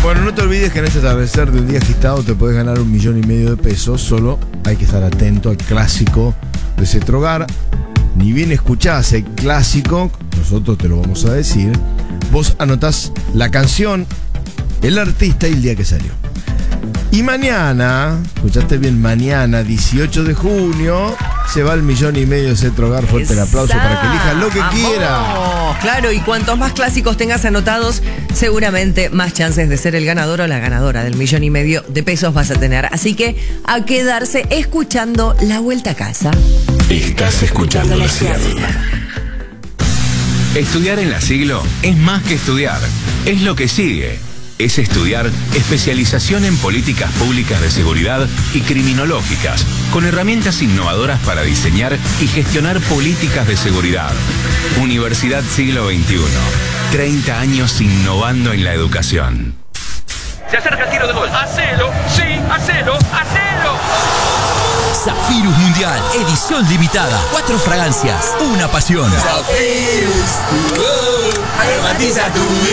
Bueno, no te olvides que en este atardecer de un día agitado te podés ganar 1,5 millones de pesos. Solo hay que estar atento al clásico de Cetrogar. Ni bien escuchás el clásico, nosotros te lo vamos a decir. Vos anotás la canción, el artista y el día que salió. Y mañana, escuchaste bien, mañana 18 de junio se va el 1,5 millones de Cetrogar. Fuerte el aplauso para que elijas lo que quiera. Claro, y cuantos más clásicos tengas anotados, seguramente más chances de ser el ganador o la ganadora del 1,5 millones de pesos vas a tener. Así que a quedarse escuchando La Vuelta a Casa. Estás escuchando La Siglo. Estudiar en La Siglo es más que estudiar, es lo que sigue. Es estudiar especialización en políticas públicas de seguridad y criminológicas, con herramientas innovadoras para diseñar y gestionar políticas de seguridad. Universidad Siglo XXI. 30 años innovando en la educación. Se acerca el tiro de gol. ¡Hacelo! ¡Sí! ¡Hacelo! ¡Hacelo! Zafirus Mundial, edición limitada. 4 fragancias, una pasión. Zafirus, aromatiza tu vida.